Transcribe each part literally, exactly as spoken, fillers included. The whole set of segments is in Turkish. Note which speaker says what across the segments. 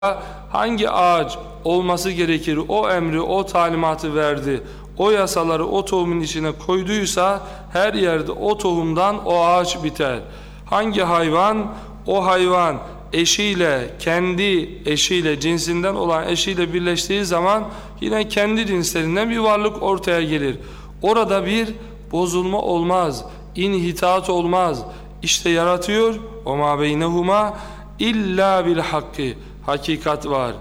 Speaker 1: hangi ağaç olması gerekir, o emri, o talimatı verdi, o yasaları o tohumun içine koyduysa her yerde o tohumdan o ağaç biter. Hangi hayvan, o hayvan eşiyle, kendi eşiyle, cinsinden olan eşiyle birleştiği zaman yine kendi cinslerinden bir varlık ortaya gelir. Orada bir bozulma olmaz, inhitat olmaz. İşte yaratıyor o ma beynehuma illa bil hakkı, hakikat var.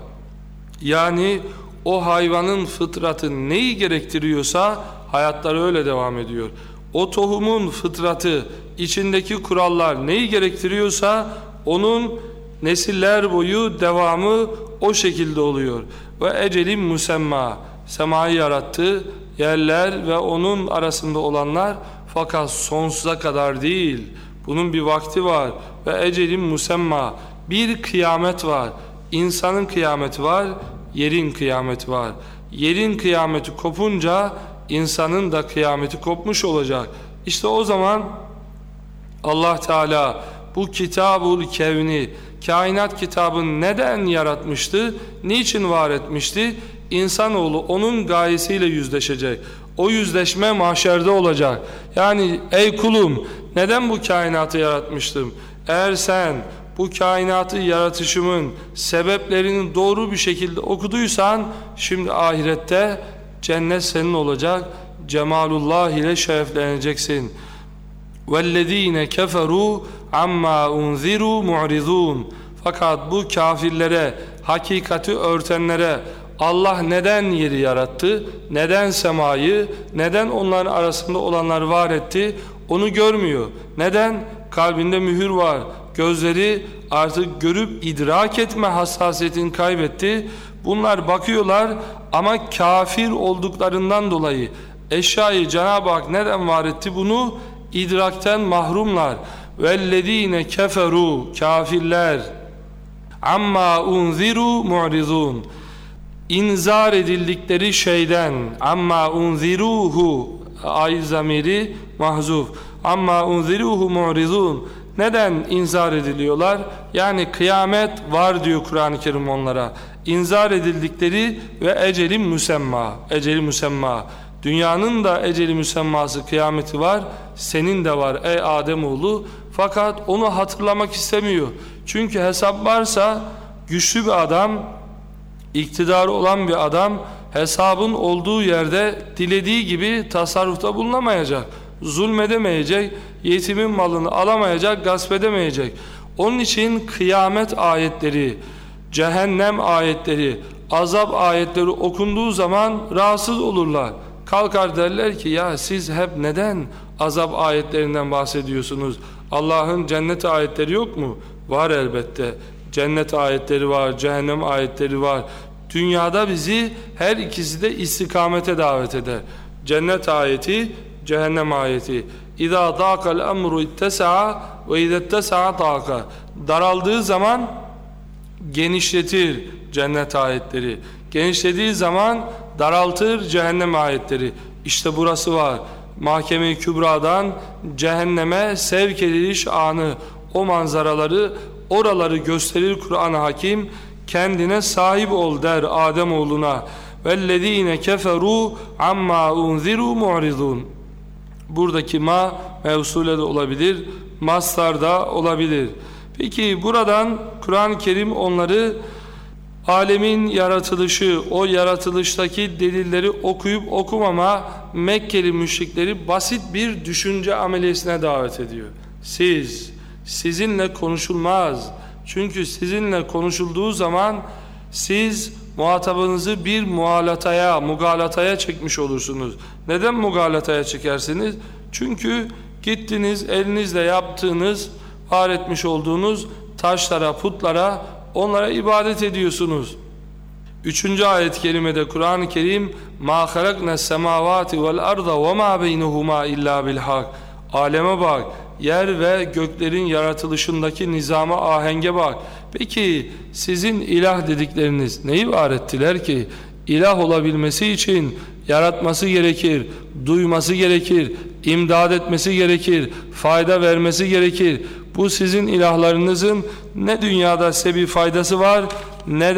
Speaker 1: Yani o hayvanın fıtratı neyi gerektiriyorsa hayatları öyle devam ediyor. O tohumun fıtratı, içindeki kurallar neyi gerektiriyorsa onun nesiller boyu devamı o şekilde oluyor. Ve ecelin musemma, semayı yarattı, yerler ve onun arasında olanlar, fakat sonsuza kadar değil. Bunun bir vakti var. Ve ecelin musemma, bir kıyamet var. İnsanın kıyameti var, yerin kıyameti var. Yerin kıyameti kopunca insanın da kıyameti kopmuş olacak. İşte o zaman Allah Teala bu Kitab-ül Kevni, kainat kitabını neden yaratmıştı? Niçin var etmişti? İnsanoğlu onun gayesiyle yüzleşecek. O yüzleşme mahşerde olacak. Yani ey kulum, neden bu kainatı yaratmıştım? Eğer sen bu kainatı yaratışımın sebeplerini doğru bir şekilde okuduysan, şimdi ahirette cennet senin olacak. Cemalullah ile şerefleneceksin. وَالَّذ۪ينَ كَفَرُوا عَمَّا اُنْذِرُوا مُعْرِضُونَ. Fakat bu kafirlere, hakikati örtenlere Allah neden yeri yarattı, neden semayı, neden onların arasında olanlar var etti, onu görmüyor. Neden? Kalbinde mühür var. Gözleri artık görüp idrak etme hassasiyetini kaybetti. Bunlar bakıyorlar ama kafir olduklarından dolayı eşyayı Cenab-ı Hak neden var etti, bunu idrakten mahrumlar. وَالَّذ۪ينَ كَفَرُوا, kafirler, amma unziru mu'rizun, inzar edildikleri şeyden, amma unziruhu, ay zamiri mahzuf, amma unziruhu mu'rizun, neden inzar ediliyorlar? Yani kıyamet var diyor Kur'an-ı Kerim onlara. İnzar edildikleri ve eceli müsemma, eceli müsemma. Dünyanın da eceli müsemması, kıyameti var, senin de var ey Ademoğlu. Fakat onu hatırlamak istemiyor. Çünkü hesap varsa güçlü bir adam, iktidarı olan bir adam hesabın olduğu yerde dilediği gibi tasarrufta bulunamayacak. Zulmedemeyecek, yetimin malını alamayacak, gasp edemeyecek. Onun için kıyamet ayetleri, cehennem ayetleri, azap ayetleri okunduğu zaman rahatsız olurlar. Kalkar derler ki ya siz hep neden azap ayetlerinden bahsediyorsunuz? Allah'ın cennet ayetleri yok mu? Var elbette. Cennet ayetleri var, cehennem ayetleri var. Dünyada bizi her ikisi de istikamete davet eder. Cennet ayeti, cehennem ayeti. İza dâkal emru ittesa'a ve izzettesa'a dâka. Daraldığı zaman genişletir cennet ayetleri. Genişlediği zaman daraltır cehennem ayetleri. İşte burası var. Mahkeme-i Kübra'dan cehenneme sevk ediliş anı, o manzaraları, oraları gösterir Kur'an-ı Hakim. Kendine sahip ol der Ademoğluna. وَالَّذ۪ينَ كَفَرُوا عَمَّا اُنْذِرُوا مُعْرِضُونَ. Buradaki ma mevsule de olabilir, mastar da olabilir. Peki buradan Kur'an-ı Kerim onları alemin yaratılışı, o yaratılıştaki delilleri okuyup okumama Mekkeli müşrikleri basit bir düşünce ameliyesine davet ediyor. Siz, sizinle konuşulmaz. Çünkü sizinle konuşulduğu zaman siz muhatabınızı bir muhalataya, mugalataya çekmiş olursunuz. Neden mugalataya çekersiniz? Çünkü gittiniz elinizle yaptığınız, var etmiş olduğunuz taşlara, putlara, onlara ibadet ediyorsunuz. Üçüncü ayet-i kerimede Kur'an-ı Kerim مَا خَلَقْنَا السَّمَاوَاتِ وَالْاَرْضَ وَمَا بَيْنُهُمَا اِلَّا بِالْحَقِّ. Aleme bak, yer ve göklerin yaratılışındaki nizama, ahenge bak. Peki sizin ilah dedikleriniz neyi var ettiler ki? İlah olabilmesi için yaratması gerekir, duyması gerekir, imdad etmesi gerekir, fayda vermesi gerekir. Bu sizin ilahlarınızın ne dünyada size bir faydası var, ne